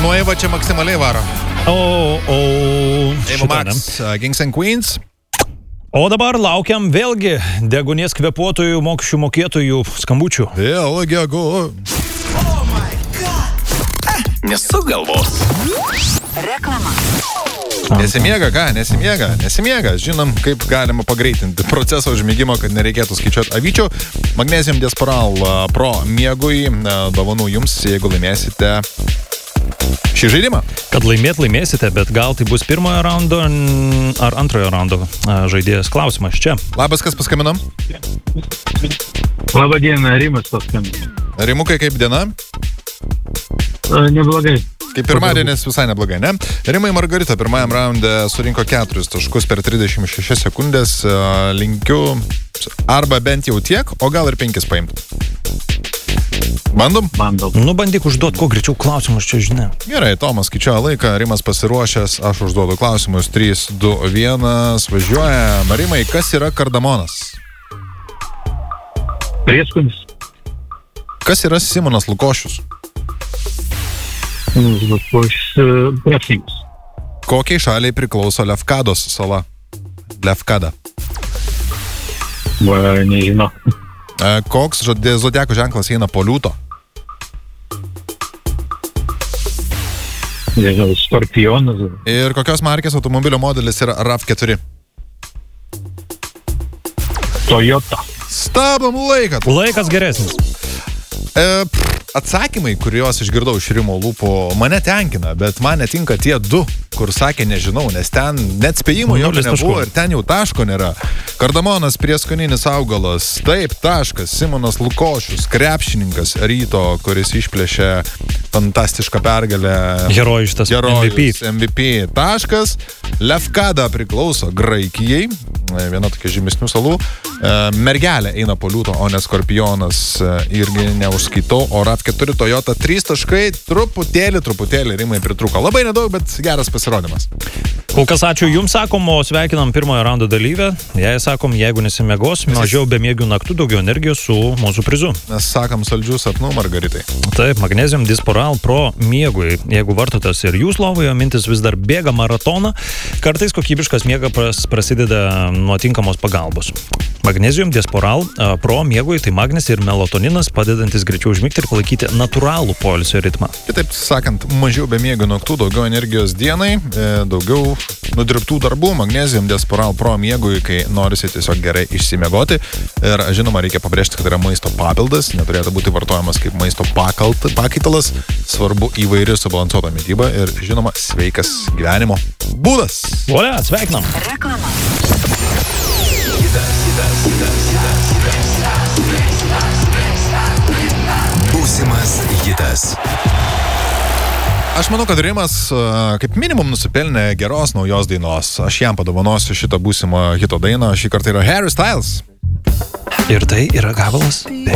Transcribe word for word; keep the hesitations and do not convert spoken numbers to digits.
Nu, Eva čia maksimaliai varo. O, o... Eva Max, uh, Kings and Queens. O dabar laukiam vėlgi degunės kvepuotojų, mokesčių mokėtojų skambučių. Vėl gegu. Oh my God. Eh, nesugalvos. Reklama. Nesimiega, ką? Nesimiega, nesimiega. Žinom, kaip galima pagreitinti procesą užmigimo, kad nereikėtų skaičiuoti avyčių. Magnesium Diasporal Pro miegui dovanų jums, jeigu laimėsite šį žaidimą. Kad laimėt laimėsite, bet gal tai bus pirmojo raundo ar antrojo raundo žaidėjas klausimas čia. Labas, kas paskambino? Labą dieną, Rimas paskambino. Rimukai, kaip diena? Neblogai. Kaip pirmadienis visai neblogai, ne? Rimai Margarita pirmajam raunde surinko keturis taškus per trisdešimt šešias sekundės. Linkiu arba bent jau tiek, o gal ir penkis paimti. Bandom? Bandom. Nu, bandyk užduoti kuo greičiau klausimus čia, žinia. Gerai, Tomas skaičiuoja laiką, Rimas pasiruošęs, aš užduodu klausimus. trys, du, vienas, važiuoja. Rimai, kas yra kardamonas? Prieskonis. Kas yra Simonas Lukošius? Lukošius krepšininkas. Kokiai šaliai priklauso Lefkados sala? Lefkada. Va, nežinau. Koks zodiako ženklas eina po liūto? Nežinau, Skorpionas. Ir kokios markės automobilio modelis yra rav keturi? Toyota. Stabam laiką. Laikas geresnis. E, atsakymai, kuriuos išgirdau iš Rimo lūpų, mane tenkina, bet man netinka tie du, kur sakė nežinau, nes ten net spėjimo jokio nebuvo ir ten jau taško nėra. Kardamonas prieskoninis augalas, taip, taškas, Simonas Lukošius, krepšininkas Ryto, kuris išplėšė fantastišką pergalę. Herojiškas M V P. M V P, taškas. Lefkada priklauso Graikijai, viena tokia žymesnių salų. Mergelė eina po liūto, o ne Skorpionas, irgi neužskaitau, o rav keturi Toyota trys taškai, truputėlį, truputėlį Rimai pritruko. Labai nedaug, bet geras pasirodymas. Kol kas ačiū jums, sakom, o sveikinam pirmojo raundo dalyvę. Jei sakom, jeigu nesimiegos, mažiau bemiegių naktų, daugiau energijos su mūsų prizu. Mes sakom saldžių sapnų, Margaritai. Taip, Magnesium Diasporal Pro miegui. Jeigu vartotas ir jūs lovoje, mintis vis dar bėga maratoną, kartais kokybiškas miegas prasideda nuo tinkamos pagalbos. Magnesium Diasporal Pro miegui tai magnis ir melatoninas, padedantis greičiau užmigti ir palaikyti natūralų poilsio ritmą. Kitaip sakant, mažiau bemiegių naktų, daugiau energijos dienai, daugiau nudirbtų darbų. Magnesium Diasporal Pro miegui, kai norisi tiesiog gerai išsimiegoti. Ir žinoma, reikia pabrėžti, kad yra maisto papildas, neturėtų būti vartojamas kaip maisto pakaitalas. Svarbu įvairi subalansuota mityba ir žinoma, sveikas gyvenimo būdas. Olia, sveikinam. Reklama. Būsimas hitas. Aš manau, kad Rimas kaip minimum nusipelnė geros naujos dainos. Aš jam padovanosiu šitą būsimą hito dainą. Šį kartą yra Harry Styles. Ir tai yra gabalas